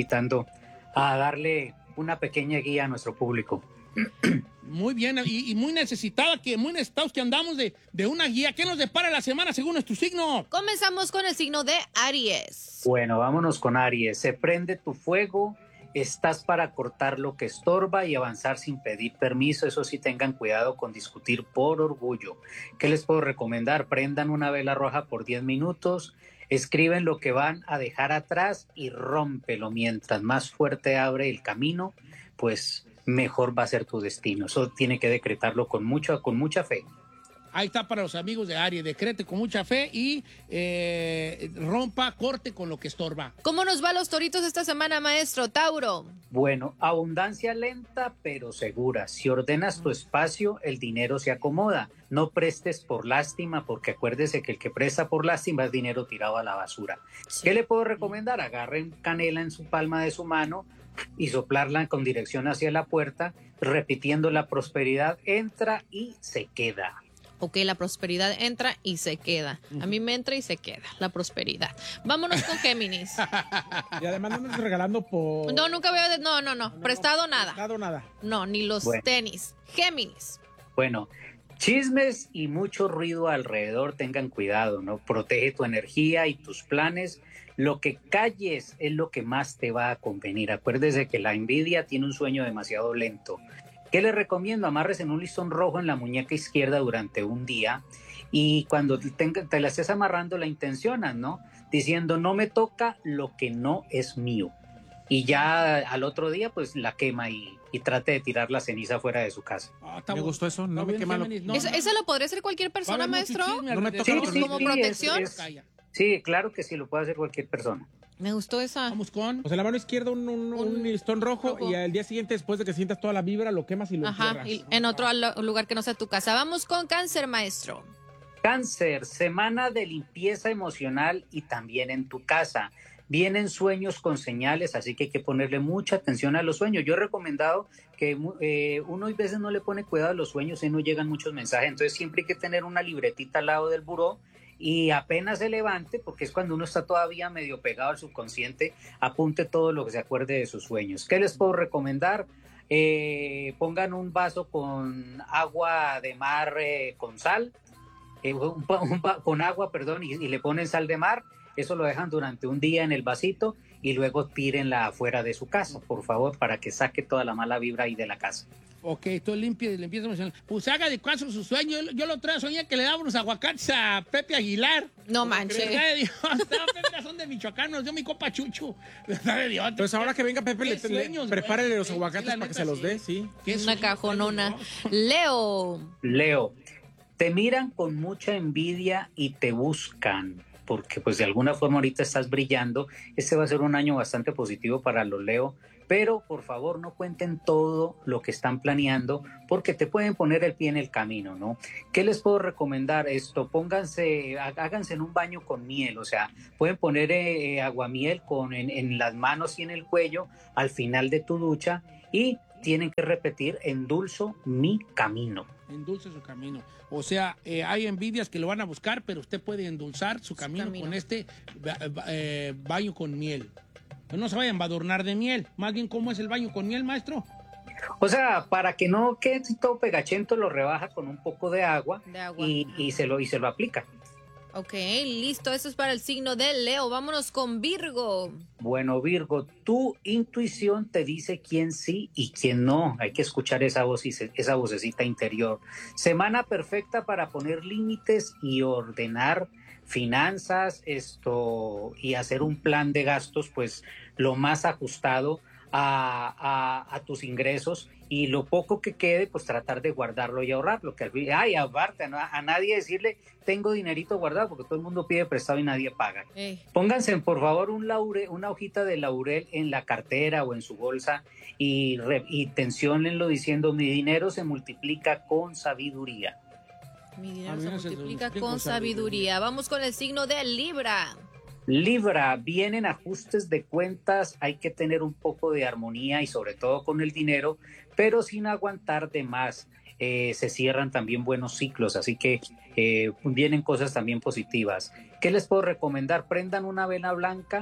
invitando a darle una pequeña guía a nuestro público. Muy bien, y muy necesitados que andamos de una guía. ¿Qué nos depara la semana según nuestro signo? Comenzamos con el signo de Aries. Bueno, vámonos con Aries. Se prende tu fuego, estás para cortar lo que estorba y avanzar sin pedir permiso. Eso sí, tengan cuidado con discutir por orgullo. ¿Qué les puedo recomendar? Prendan una vela roja por 10 minutos, escriben lo que van a dejar atrás y rómpelo. Mientras más fuerte abre el camino, pues mejor va a ser tu destino. Eso tiene que decretarlo con mucha fe. Ahí está para los amigos de Aries. Decrete con mucha fe y corte con lo que estorba. ¿Cómo nos va a los toritos esta semana, maestro? Tauro. Bueno, abundancia lenta pero segura. Si ordenas tu espacio, el dinero se acomoda. No prestes por lástima, porque acuérdese que el que presta por lástima es dinero tirado a la basura. Sí. ¿Qué le puedo recomendar? Agarren canela en su palma de su mano y soplarla con dirección hacia la puerta, repitiendo: la prosperidad entra y se queda. Ok, la prosperidad entra y se queda. A mí me entra y se queda la prosperidad. Vámonos con Géminis. Y además no me estás regalando por... No, nunca voy a... No. Prestado nada. Prestado nada. No, ni los tenis. Géminis. Bueno, chismes y mucho ruido alrededor, tengan cuidado, ¿no? Protege tu energía y tus planes. Lo que calles es lo que más te va a convenir. Acuérdese que la envidia tiene un sueño demasiado lento. ¿Qué les recomiendo? Amarres en un listón rojo en la muñeca izquierda durante un día, y cuando te la estés amarrando la intencionas, ¿no? Diciendo: no me toca lo que no es mío. Y ya al otro día pues la quema y trate de tirar la ceniza fuera de su casa. Me gustó eso, no me quema. ¿Eso lo podría hacer cualquier persona, maestro? No me toca como protección. Sí, claro que sí, lo puede hacer cualquier persona. Me gustó esa. Vamos con... O sea, la mano izquierda un listón rojo y al día siguiente, después de que sientas toda la vibra, lo quemas y lo entierras. Y en otro lugar que no sea tu casa. Vamos con Cáncer, maestro. Cáncer, semana de limpieza emocional y también en tu casa. Vienen sueños con señales, así que hay que ponerle mucha atención a los sueños. Yo he recomendado que uno a veces no le pone cuidado a los sueños y no llegan muchos mensajes, entonces siempre hay que tener una libretita al lado del buró y apenas se levante, porque es cuando uno está todavía medio pegado al subconsciente, apunte todo lo que se acuerde de sus sueños. ¿Qué les puedo recomendar? Pongan un vaso con agua de mar con sal, con agua, perdón, y le ponen sal de mar. Eso lo dejan durante un día en el vasito y luego tírenla afuera de su casa, por favor, para que saque toda la mala vibra ahí de la casa. Ok, estoy limpieza emocional. Pues haga de caso su sueño. Yo lo otro día soñé que le daba unos aguacates a Pepe Aguilar. No manches. Pepe son de Michoacán, nos dio mi compa Chucho. Pues ahora que venga Pepe, prepárele los aguacates para que se los dé, sí. Una cajonona. Leo, te miran con mucha envidia y te buscan, porque pues de alguna forma ahorita estás brillando. Este va a ser un año bastante positivo para los Leo, pero por favor no cuenten todo lo que están planeando, porque te pueden poner el pie en el camino, ¿no? ¿Qué les puedo recomendar? Háganse en un baño con miel, o sea, pueden poner aguamiel en las manos y en el cuello al final de tu ducha, y tienen que repetir: endulzo mi camino. Endulce su camino. O sea, hay envidias que lo van a buscar, pero usted puede endulzar su camino con este baño con miel. No se vayan a embadurnar de miel. Más bien, ¿cómo es el baño con miel, maestro? O sea, para que no quede todo pegachento, lo rebaja con un poco de agua, y se lo aplica. Ok, listo. Eso es para el signo de Leo. Vámonos con Virgo. Bueno, Virgo, tu intuición te dice quién sí y quién no. Hay que escuchar esa voz, esa vocecita interior. Semana perfecta para poner límites y ordenar finanzas, y hacer un plan de gastos, pues lo más ajustado a tus ingresos, y lo poco que quede, pues tratar de guardarlo y ahorrarlo. Aparte, a nadie decirle: tengo dinerito guardado, porque todo el mundo pide prestado y nadie paga. Pónganse, por favor, una hojita de laurel en la cartera o en su bolsa, y tensiónenlo diciendo: mi dinero se multiplica con sabiduría. Mi dinero se multiplica con sabiduría. Vamos con el signo de Libra. Libra, vienen ajustes de cuentas, hay que tener un poco de armonía y sobre todo con el dinero, pero sin aguantar de más. Se cierran también buenos ciclos, así que vienen cosas también positivas. ¿Qué les puedo recomendar? Prendan una vela blanca,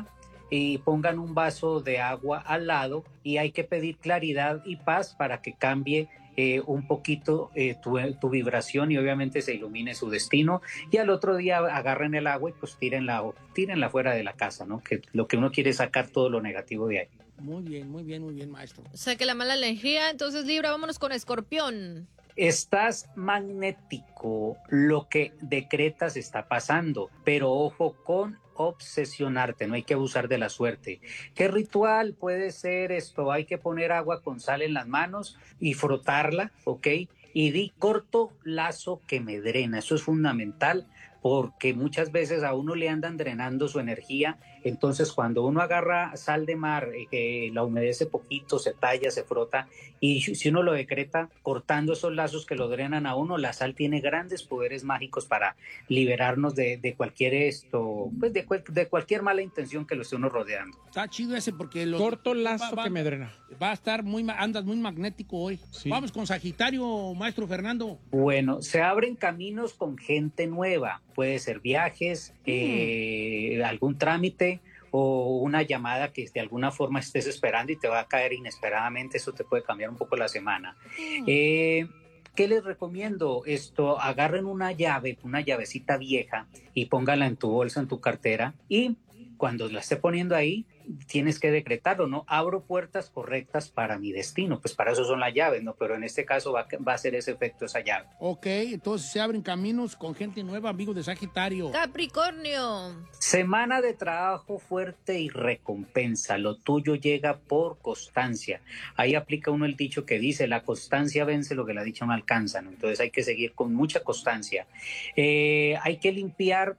y pongan un vaso de agua al lado y hay que pedir claridad y paz para que cambie un poquito tu vibración y obviamente se ilumine su destino, y al otro día agarren el agua y pues tírenla fuera de la casa, ¿no? Que lo que uno quiere es sacar todo lo negativo de ahí. Muy bien, maestro. Saque la mala energía. Entonces, Libra, vámonos con Escorpión. Estás magnético, lo que decretas está pasando, pero ojo con obsesionarte, no hay que abusar de la suerte. ¿Qué ritual puede ser esto? Hay que poner agua con sal en las manos y frotarla, ¿ok? Y di corto lazo que me drena, eso es fundamental, porque muchas veces a uno le andan drenando su energía. Entonces cuando uno agarra sal de mar, la humedece poquito, se talla, se frota, y si uno lo decreta cortando esos lazos que lo drenan a uno, la sal tiene grandes poderes mágicos para liberarnos de cualquier pues de cualquier mala intención que lo esté uno rodeando. Está chido ese porque corto lazo que me drena. Va a estar andas muy magnético hoy. Sí. Vamos con Sagitario, maestro Fernando. Bueno, se abren caminos con gente nueva. Puede ser viajes, algún trámite o una llamada que de alguna forma estés esperando y te va a caer inesperadamente. Eso te puede cambiar un poco la semana. ¿Qué les recomiendo? Agarren una llavecita vieja y póngala en tu bolsa, en tu cartera, y cuando la esté poniendo ahí, tienes que decretarlo, ¿no? Abro puertas correctas para mi destino. Pues para eso son las llaves, ¿no? Pero en este caso va a ser ese efecto, esa llave. Ok, entonces se abren caminos con gente nueva, amigos de Sagitario. Capricornio. Semana de trabajo fuerte y recompensa. Lo tuyo llega por constancia. Ahí aplica uno el dicho que dice, la constancia vence lo que la dicha no alcanza, ¿no? Entonces hay que seguir con mucha constancia. Hay que limpiar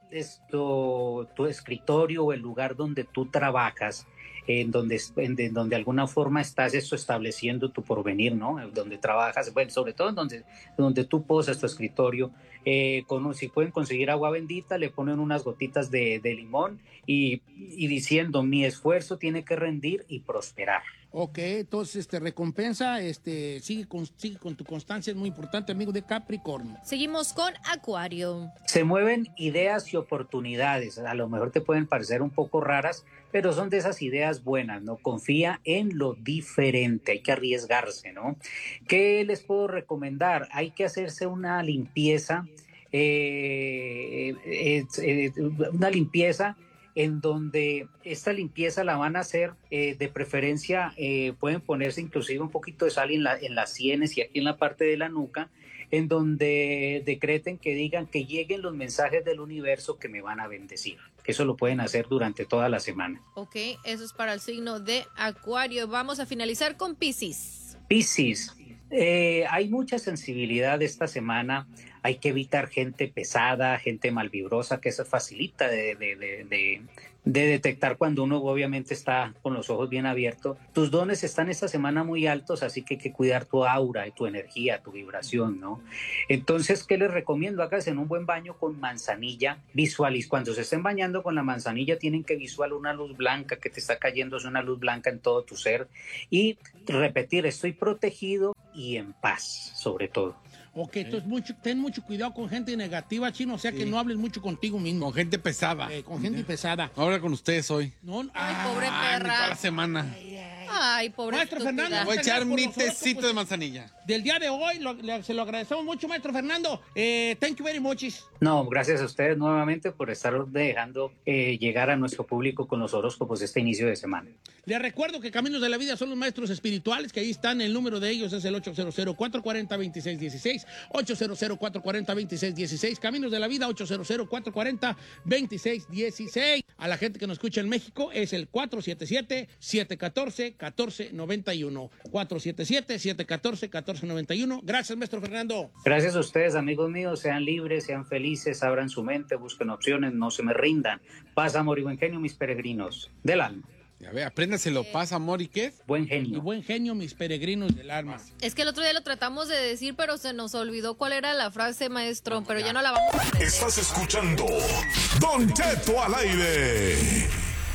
tu escritorio o el lugar donde tú trabajas, en donde de alguna forma estás estableciendo tu porvenir, ¿no? Donde trabajas, bueno, sobre todo donde tú posas tu escritorio. Si pueden conseguir agua bendita, le ponen unas gotitas de limón y diciendo, mi esfuerzo tiene que rendir y prosperar. Ok, entonces recompensa, sigue con tu constancia, es muy importante, amigo de Capricornio. Seguimos con Acuario. Se mueven ideas y oportunidades, a lo mejor te pueden parecer un poco raras, pero son de esas ideas buenas, ¿no? Confía en lo diferente, hay que arriesgarse, ¿no? ¿Qué les puedo recomendar? Hay que hacerse una limpieza, en donde esta limpieza la van a hacer de preferencia, pueden ponerse inclusive un poquito de sal en las sienes y aquí en la parte de la nuca, en donde decreten que digan que lleguen los mensajes del universo que me van a bendecir. Eso lo pueden hacer durante toda la semana. Ok, eso es para el signo de Acuario. Vamos a finalizar con Piscis. Piscis, hay mucha sensibilidad esta semana. Hay que evitar gente pesada, gente malvibrosa, que eso facilita de detectar cuando uno obviamente está con los ojos bien abiertos. Tus dones están esta semana muy altos, así que hay que cuidar tu aura, tu energía, tu vibración, ¿no? Entonces, ¿qué les recomiendo? Háganse un buen baño con manzanilla. Cuando se estén bañando con la manzanilla, tienen que visualizar una luz blanca que te está cayendo, es una luz blanca en todo tu ser. Y repetir, estoy protegido y en paz, sobre todo. Ok, entonces ten mucho cuidado con gente negativa, Chino, o sea que no hables mucho contigo mismo. Con gente pesada. Con gente pesada. Ahora con ustedes hoy. No, pobre perra. Toda la semana. Ay, pobre Maestro estúpida. Fernando, voy a echar mi tecito de manzanilla. Del día de hoy, se lo agradecemos mucho, maestro Fernando. Thank you very much. No, gracias a ustedes nuevamente por estar dejando llegar a nuestro público con los horóscopos este inicio de semana. Les recuerdo que Caminos de la Vida son los maestros espirituales, que ahí están, el número de ellos es el 800-440-2616, 800-440-2616, Caminos de la Vida, 800-440-2616. A la gente que nos escucha en México es el 477-714-1491, 477-714-1491. Gracias, maestro Fernando. Gracias a ustedes, amigos míos, sean libres, sean felices, abran su mente, busquen opciones, no se me rindan. Paz, amor y buen genio, mis peregrinos del alma. Ya ve, apréndaselo, paz, amor y qué. Buen genio. Y buen genio, mis peregrinos del alma. Es que el otro día lo tratamos de decir, pero se nos olvidó cuál era la frase, maestro, pero ya no la vamos a aprender. Estás escuchando Don Cheto al aire.